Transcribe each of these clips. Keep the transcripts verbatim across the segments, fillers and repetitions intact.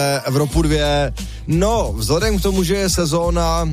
Evropu dvě. No, vzhledem k tomu, že je sezóna,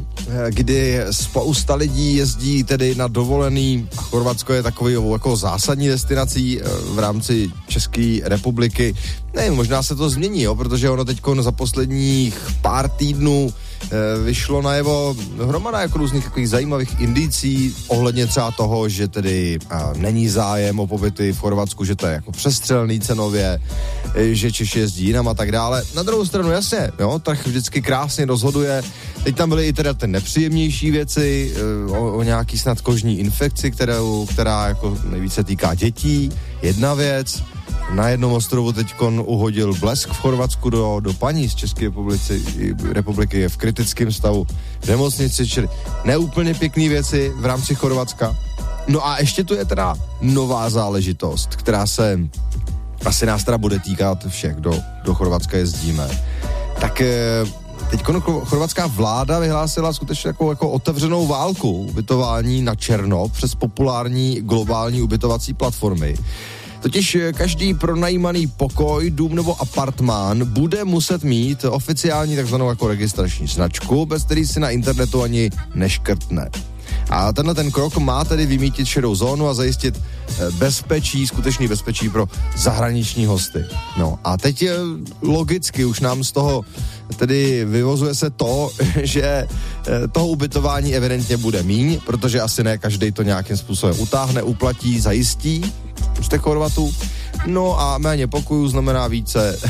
kdy spousta lidí jezdí tedy na dovolený, a Chorvatsko je takový jako zásadní destinací v rámci České republiky. Ne, možná se to změní, jo, protože ono teďko za posledních pár týdnů vyšlo najevo hromada jako různých takových zajímavých indicí ohledně třeba toho, že tedy a, není zájem o pobyty v Chorvatsku, že to je jako přestřelný cenově, že Češi jezdí jinam a tak dále. Na druhou stranu jasně, jo, trh vždycky krásně rozhoduje. Teď tam byly i teda ty nepříjemnější věci o, o nějaký snad kožní infekci, kterou, která jako nejvíce týká dětí. Jedna věc. Na jednom ostrovu teďkon uhodil blesk v Chorvatsku do, do paní z České republiky, republiky je v kritickém stavu v nemocnici, čili neúplně pěkný věci v rámci Chorvatska. No a ještě tu je teda nová záležitost, která se asi nás teda bude týkat všech, kdo do Chorvatska jezdíme. Tak teďkon chorvatská vláda vyhlásila skutečně jako, jako otevřenou válku ubytování na černo přes populární globální ubytovací platformy. Totiž každý pronajímaný pokoj, dům nebo apartmán bude muset mít oficiální takzvanou jako registrační značku, bez který si na internetu ani neškrtne. A tenhle ten krok má tedy vymítit šedou zónu a zajistit bezpečí, skutečný bezpečí pro zahraniční hosty. No a teď logicky už nám z toho tedy vyvozuje se to, že toho ubytování evidentně bude míň, protože asi ne každý to nějakým způsobem utáhne, uplatí, zajistí z těch Chorvatů. No a méně pokojů znamená více,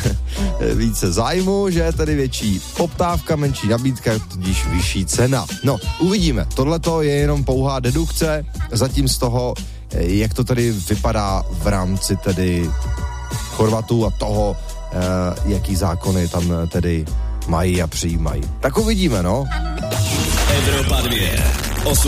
více zájmu, že je tedy větší poptávka, menší nabídka, tudíž vyšší cena. No, uvidíme. Tohleto je jenom pouhá dedukce, zatím z toho, jak to tedy vypadá v rámci tedy Chorvatů a toho, jaký zákony tam tedy mají a přijímají. Tak uvidíme, no. Evropa dvě.